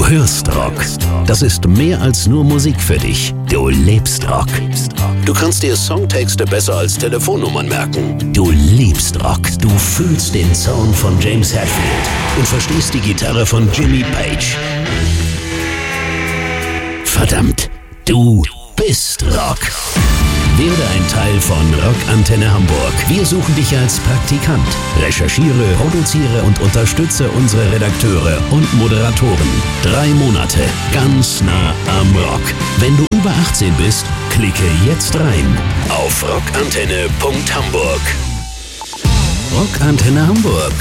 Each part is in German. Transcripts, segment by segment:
hörst Rock. Das ist mehr als nur Musik für dich. Du lebst Rock. Du kannst dir Songtexte besser als Telefonnummern merken. Du liebst Rock. Du fühlst den Sound von James Hetfield und verstehst die Gitarre von Jimmy Page. Verdammt, du bist Rock. Werde ein Teil von Rock Antenne Hamburg. Wir suchen dich als Praktikant. Recherchiere, produziere und unterstütze unsere Redakteure und Moderatoren. 3 Monate, ganz nah am Rock. Wenn du über 18 bist, klicke jetzt rein auf rockantenne.hamburg. Rock Antenne Hamburg.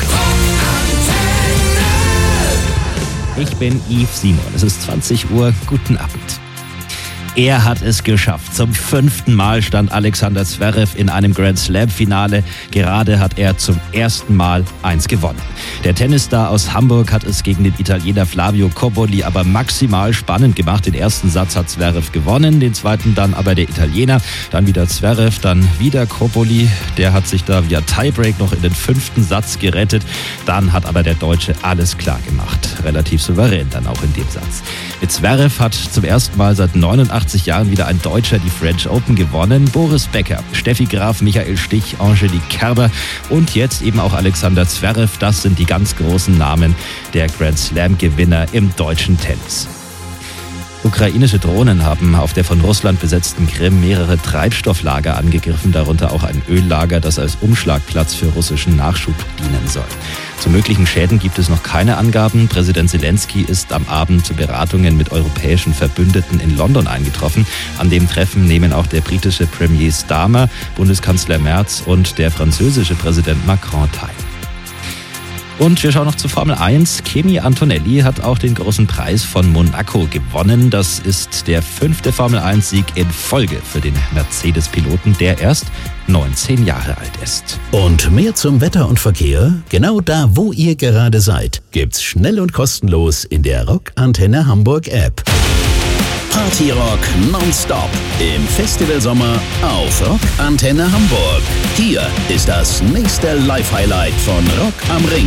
Ich bin Yves Simon. Es ist 20 Uhr. Guten Abend. Er hat es geschafft. Zum 5. Mal stand Alexander Zverev in einem Grand Slam-Finale. Gerade hat er zum ersten Mal eins gewonnen. Der Tennisstar aus Hamburg hat es gegen den Italiener Flavio Cobolli aber maximal spannend gemacht. Den ersten Satz hat Zverev gewonnen, den zweiten dann aber der Italiener. Dann wieder Zverev, dann wieder Cobolli. Der hat sich da via Tiebreak noch in den 5. Satz gerettet. Dann hat aber der Deutsche alles klar gemacht. Relativ souverän dann auch in dem Satz. Mit Zverev hat zum ersten Mal seit 89 Jahren wieder ein Deutscher die French Open gewonnen. Boris Becker, Steffi Graf, Michael Stich, Angelique Kerber und jetzt eben auch Alexander Zverev. Das sind die ganz großen Namen der Grand Slam-Gewinner im deutschen Tennis. Ukrainische Drohnen haben auf der von Russland besetzten Krim mehrere Treibstofflager angegriffen, darunter auch ein Öllager, das als Umschlagplatz für russischen Nachschub dienen soll. Zu möglichen Schäden gibt es noch keine Angaben. Präsident Zelensky ist am Abend zu Beratungen mit europäischen Verbündeten in London eingetroffen. An dem Treffen nehmen auch der britische Premier Starmer, Bundeskanzler Merz und der französische Präsident Macron teil. Und wir schauen noch zur Formel 1. Kimi Antonelli hat auch den großen Preis von Monaco gewonnen. Das ist der 5. Formel 1-Sieg in Folge für den Mercedes-Piloten, der erst 19 Jahre alt ist. Und mehr zum Wetter und Verkehr? Genau da, wo ihr gerade seid, gibt's schnell und kostenlos in der Rock Antenne Hamburg App. Party Rock nonstop im Festivalsommer auf Rock Antenne Hamburg. Hier ist das nächste Live-Highlight von Rock am Ring.